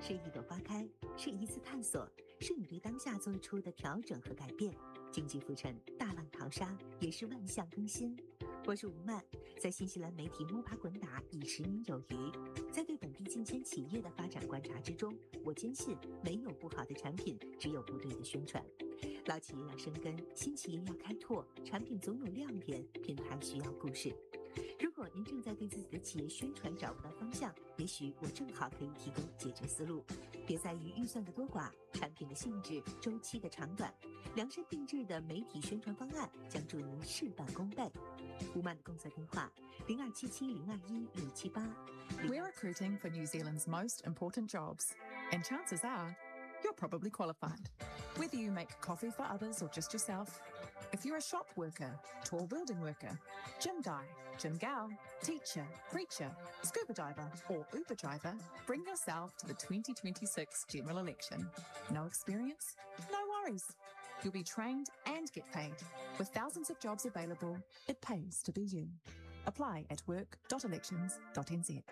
是一朵花开，是一次探索，是你对当下做出的调整和改变。经济浮沉，大浪淘沙，也是万象更新。我是吴曼，在新西兰媒体摸爬滚打已10年有余，在对本地近千企业的发展观察之中，我坚信没有不好的产品，只有不对的宣传。老企业要生根，新企业要开拓，产品总有亮点，品牌需要故事。如果您正在对自己的企业宣传找不到方向，也许我正好可以提供解决思路。别在于预算的多寡，产品的性质、周期的长短，量身定制的媒体宣传方案将助您事半功倍。吴曼的工作电话：0277021678。 We're recruiting for New Zealand's most important jobs, and chances are you're probably qualified. Whether you make coffee for others or just yourself, if you're a shop worker, tall building worker, gym guy, gym gal, teacher, preacher, scuba diver, or Uber driver, bring yourself to the 2026 general election. No experience? No worries. You'll be trained and get paid. With thousands of jobs available, it pays to be you. Apply at work.elections.nz.